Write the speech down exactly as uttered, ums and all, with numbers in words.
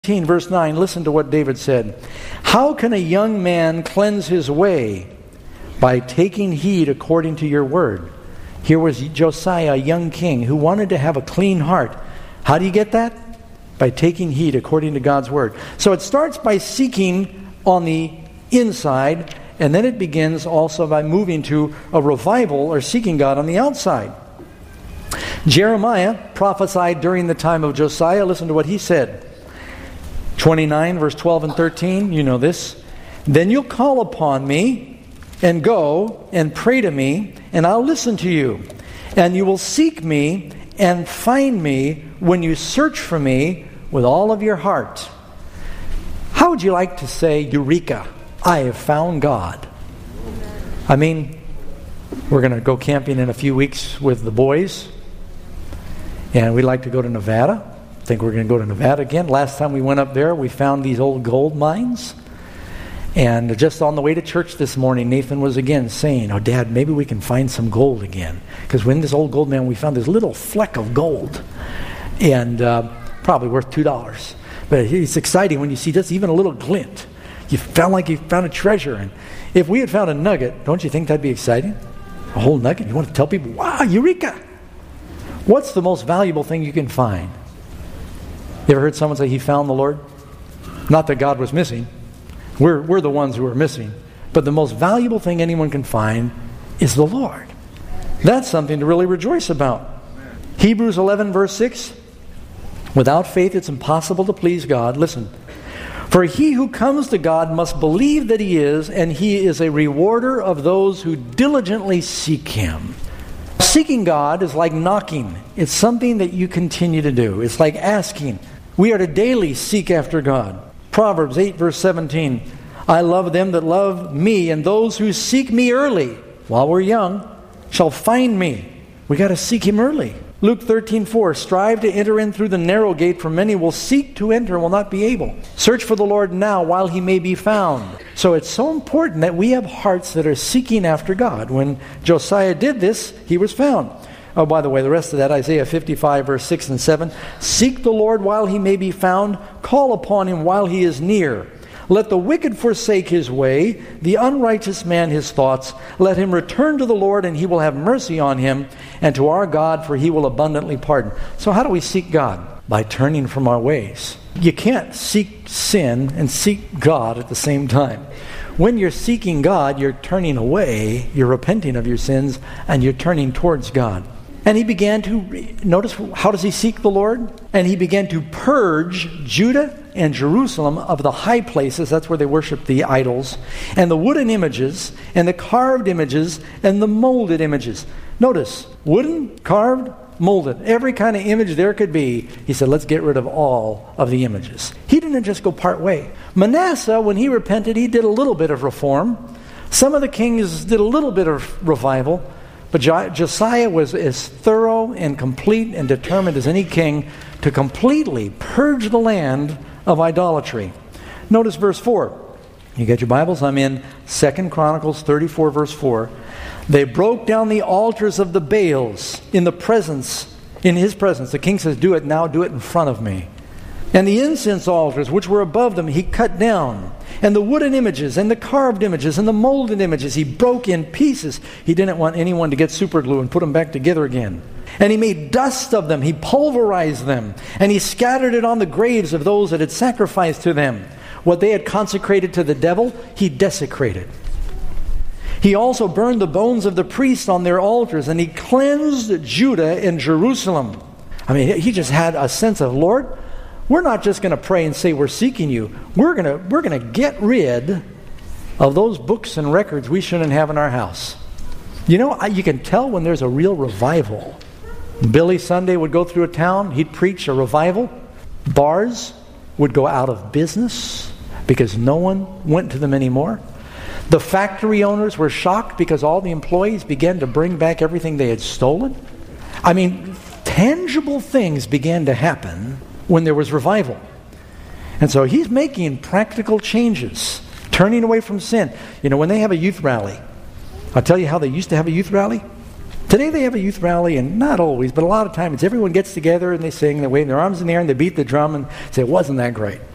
sixteen, verse nine, listen to what David said. How can a young man cleanse his way? By taking heed according to your word. Here was Josiah, a young king, who wanted to have a clean heart. How do you get that? By taking heed according to God's word. So it starts by seeking on the inside, and then it begins also by moving to a revival or seeking God on the outside. Jeremiah prophesied during the time of Josiah. Listen to what he said. twenty-nine, verse twelve and thirteen. You know this. Then you'll call upon me and go and pray to me, and I'll listen to you. And you will seek me and find me when you search for me with all of your heart. How would you like to say, Eureka, I have found God? I mean, we're going to go camping in a few weeks with the boys, and we'd like to go to Nevada. I think we're going to go to Nevada again. Last time we went up there, we found these old gold mines. And just on the way to church this morning, Nathan was again saying, oh, Dad, maybe we can find some gold again. Because when this old gold man, we found this little fleck of gold. And uh, probably worth two dollars. But it's exciting when you see just even a little glint. You felt like you found a treasure. And if we had found a nugget, don't you think that'd be exciting? A whole nugget? You want to tell people, wow, Eureka! What's the most valuable thing you can find? You ever heard someone say he found the Lord? Not that God was missing. We're, we're the ones who are missing. But the most valuable thing anyone can find is the Lord. That's something to really rejoice about. Hebrews eleven, verse six. Without faith it's impossible to please God. Listen. For he who comes to God must believe that he is, and he is a rewarder of those who diligently seek him. Seeking God is like knocking. It's something that you continue to do. It's like asking. We are to daily seek after God. Proverbs eight, verse seventeen. I love them that love me, and those who seek me early, while we're young, shall find me. We got to seek him early. Luke thirteen, four. Strive to enter in through the narrow gate, for many will seek to enter and will not be able. Search for the Lord now while he may be found. So it's so important that we have hearts that are seeking after God. When Josiah did this, he was found. Oh, by the way, the rest of that, Isaiah fifty-five, verse six and seven. Seek the Lord while he may be found. Call upon him while he is near. Let the wicked forsake his way, the unrighteous man his thoughts. Let him return to the Lord, and he will have mercy on him, and to our God, for he will abundantly pardon. So how do we seek God? By turning from our ways. You can't seek sin and seek God at the same time. When you're seeking God, you're turning away, you're repenting of your sins, and you're turning towards God. And he began to, notice, how does he seek the Lord? And he began to purge Judah and Jerusalem of the high places, that's where they worshiped the idols, and the wooden images, and the carved images, and the molded images. Notice, wooden, carved, molded, every kind of image there could be. He said, let's get rid of all of the images. He didn't just go part way. Manasseh, when he repented, he did a little bit of reform. Some of the kings did a little bit of revival. But Josiah was as thorough and complete and determined as any king to completely purge the land of idolatry. Notice verse four. You get your Bibles? I'm in Second Chronicles thirty-four, verse four. They broke down the altars of the Baals in the presence, in his presence. The king says, do it now, do it in front of me. And the incense altars which were above them he cut down. And the wooden images and the carved images and the molded images he broke in pieces. He didn't want anyone to get super glue and put them back together again. And he made dust of them. He pulverized them. And he scattered it on the graves of those that had sacrificed to them. What they had consecrated to the devil, he desecrated. He also burned the bones of the priests on their altars. And he cleansed Judah and Jerusalem. I mean, he just had a sense of, Lord, we're not just going to pray and say we're seeking you. We're going to we're going to get rid of those books and records we shouldn't have in our house. You know, you can tell when there's a real revival. Billy Sunday would go through a town. He'd preach a revival. Bars would go out of business because no one went to them anymore. The factory owners were shocked because all the employees began to bring back everything they had stolen. I mean, tangible things began to happen when there was revival. And so he's making practical changes, turning away from sin. You know, when they have a youth rally, I'll tell you how they used to have a youth rally. Today they have a youth rally, and not always, but a lot of times everyone gets together and they sing, they wave their arms in the air and they beat the drum and say, wasn't that great?